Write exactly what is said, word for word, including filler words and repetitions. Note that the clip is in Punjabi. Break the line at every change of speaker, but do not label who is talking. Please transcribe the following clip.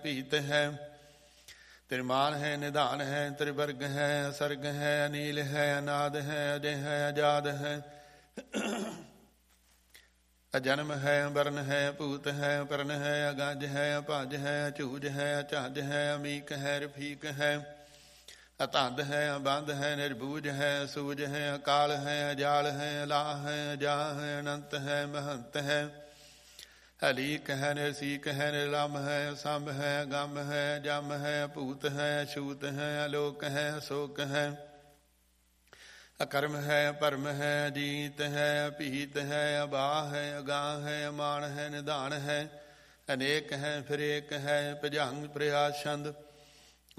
ਭੀਤ ਹੈ। ਤ੍ਰਿਮਾਨ ਹੈ, ਨਿਧਾਨ ਹੈ, ਤ੍ਰਿਵਰਗ ਹੈ, ਅਸਰਗ ਹੈ, ਅਨੀਲ ਹੈ, ਅਨਾਦ ਹੈ, ਅਜੇ ਹੈ, ਅਜਾਦ ਹੈ, ਅਜਨਮ ਹੈ, ਵਰਨ ਹੈ, ਭੂਤ ਹੈ, ਪਰਨ ਹੈ, ਅਗਜ ਹੈ, ਅਭਜ ਹੈ, ਅਝੂਜ ਹੈ, ਅਝੱਜ ਹੈ, ਅਮੀਕ ਹੈ, ਰਫੀਕ ਹੈ, ਅਤੰਦ ਹੈ, ਅਬੰਧ ਹੈ, ਨਿਰਭੂਜ ਹੈ, ਸੂਜ ਹੈ, ਅਕਾਲ ਹੈ, ਅਜਾਲ ਹੈ, ਅਲਾਹ ਹੈ, ਅਜਾ ਹੈ, ਅਨੰਤ ਹੈ, ਮਹੰਤ ਹੈ, ਹਲੀਕ ਹੈ, ਨਿਰਸੀਕ ਹੈ, ਨਿਰਲਮ ਹੈ, ਸੰਭ ਹੈ, ਗਮ ਹੈ, ਜਮ ਹੈ, ਭੂਤ ਹੈ, ਅਛੂਤ ਹੈ, ਅਲੋਕ ਹੈ, ਅਸ਼ੋਕ ਹੈ, ਅਕਰਮ ਹੈ, ਭਰਮ ਹੈ, ਅਜੀਤ ਹੈ, ਅਭੀਤ ਹੈ, ਅਬਾਹ ਹੈ, ਅਗਾਹ ਹੈ, ਅਮਾਨ ਹੈ, ਨਿਧਾਨ ਹੈ, ਅਨੇਕ ਹੈ, ਫਿਰੇਕ ਹੈ, ਭੁਜੰਗ ਪ੍ਰਿਆਛੰਦ